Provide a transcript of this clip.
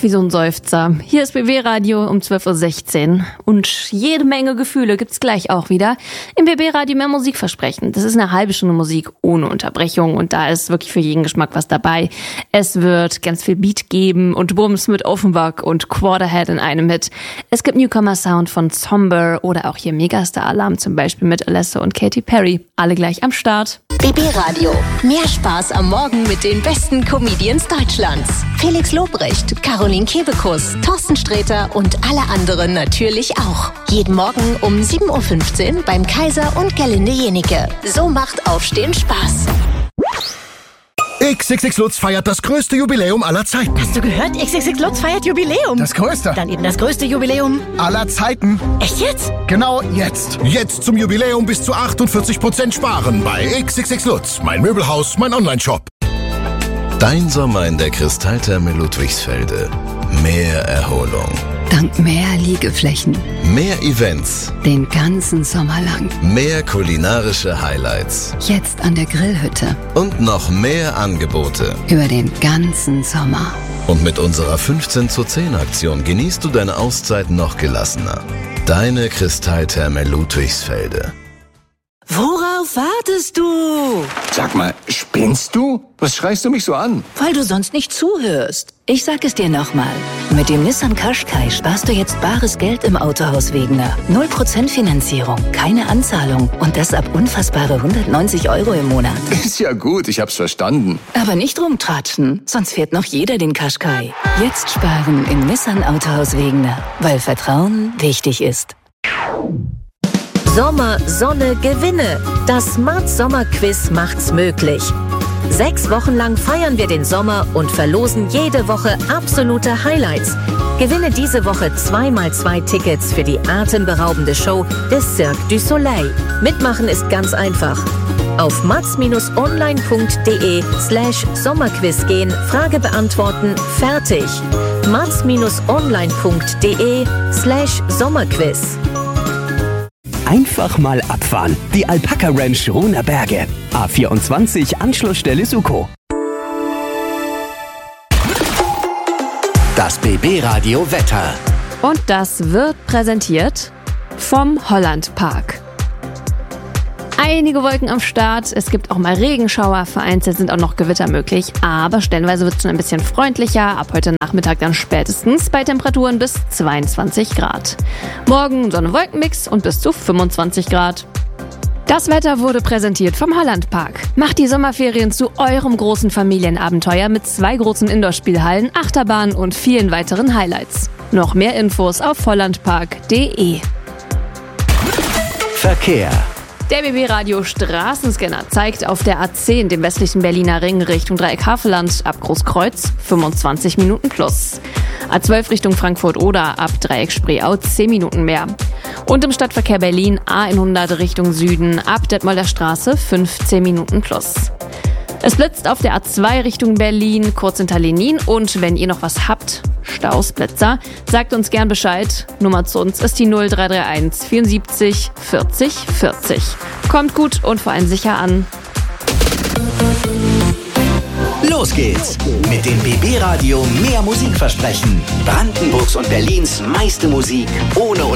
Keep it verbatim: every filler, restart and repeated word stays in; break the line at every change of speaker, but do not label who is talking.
wie so ein Seufzer. Hier ist B B Radio um zwölf Uhr sechzehn und jede Menge Gefühle gibt's gleich auch wieder. Im B B Radio mehr Musik versprechen. Das ist eine halbe Stunde Musik ohne Unterbrechung und da ist wirklich für jeden Geschmack was dabei. Es wird ganz viel Beat geben und Bums mit Offenbach und Quarterhead in einem Hit. Es gibt Newcomer-Sound von Somber oder auch hier Megastar-Alarm zum Beispiel mit Alesso und Katy Perry. Alle gleich am Start.
B B Radio. Mehr Spaß am Morgen mit den besten Comedians Deutschlands. Felix Lobrecht, Caroline Kebekus, Thorsten Sträter und alle anderen natürlich auch. Jeden Morgen um sieben Uhr fünfzehn beim Kaiser und Gerlinde Jenike. So macht Aufstehen Spaß.
X X X Lutz feiert das größte Jubiläum aller Zeiten.
Hast du gehört? X X X Lutz feiert Jubiläum.
Das größte.
Dann eben das größte Jubiläum
aller Zeiten.
Echt jetzt?
Genau jetzt. Jetzt zum Jubiläum bis zu achtundvierzig Prozent sparen bei X X X Lutz. Mein Möbelhaus, mein Onlineshop.
Dein Sommer in der Kristalltherme Ludwigsfelde. Mehr Erholung.
Dank mehr Liegeflächen.
Mehr Events.
Den ganzen Sommer lang.
Mehr kulinarische Highlights.
Jetzt an der Grillhütte.
Und noch mehr Angebote.
Über den ganzen Sommer.
Und mit unserer fünfzehn zu zehn Aktion genießt du deine Auszeit noch gelassener. Deine Kristalltherme Ludwigsfelde.
Worauf wartest du?
Sag mal, spinnst du? Was schreist du mich so an?
Weil du sonst nicht zuhörst. Ich sag es dir nochmal. Mit dem Nissan Qashqai sparst du jetzt bares Geld im Autohaus Wegener. null Prozent Finanzierung, keine Anzahlung und das ab unfassbare hundertneunzig Euro im Monat.
Ist ja gut, ich hab's verstanden.
Aber nicht rumtratschen, sonst fährt noch jeder den Qashqai. Jetzt sparen im Nissan Autohaus Wegener, weil Vertrauen wichtig ist.
Sommer, Sonne, Gewinne. Das Smart Sommer Quiz macht's möglich. Sechs Wochen lang feiern wir den Sommer und verlosen jede Woche absolute Highlights. Gewinne diese Woche zwei mal zwei Tickets für die atemberaubende Show des Cirque du Soleil. Mitmachen ist ganz einfach. Auf mats-online.de slash Sommerquiz gehen, Frage beantworten, fertig. mats-online.de slash Sommerquiz.
Einfach mal abfahren. Die Alpaka Ranch Ruhner Berge. A vierundzwanzig, Anschlussstelle Suko.
Das B B Radio Wetter.
Und das wird präsentiert vom Holland Park. Einige Wolken am Start, es gibt auch mal Regenschauer, vereinzelt sind auch noch Gewitter möglich, aber stellenweise wird es schon ein bisschen freundlicher, ab heute Nachmittag dann spätestens bei Temperaturen bis zweiundzwanzig Grad. Morgen Sonne-Wolken-Mix und bis zu fünfundzwanzig Grad. Das Wetter wurde präsentiert vom Holland Park. Macht die Sommerferien zu eurem großen Familienabenteuer mit zwei großen Indoor-Spielhallen, Achterbahnen und vielen weiteren Highlights. Noch mehr Infos auf hollandpark punkt de.
Verkehr.
Der B B Radio Straßenscanner zeigt auf der A zehn, dem westlichen Berliner Ring, Richtung Dreieck Havelland ab Großkreuz fünfundzwanzig Minuten plus. A zwölf Richtung Frankfurt-Oder ab Dreieck Spreeau zehn Minuten mehr. Und im Stadtverkehr Berlin A hundert Richtung Süden ab Detmolder Straße fünfzehn Minuten plus. Es blitzt auf der A zwei Richtung Berlin, kurz hinter Lenin. Und wenn ihr noch was habt, Staus, Blitzer, sagt uns gern Bescheid. Nummer zu uns ist die null drei drei eins vierundsiebzig vierzig vierzig. Kommt gut und vor allem sicher an.
Los geht's mit dem B B Radio mehr Musik versprechen. Brandenburgs und Berlins meiste Musik ohne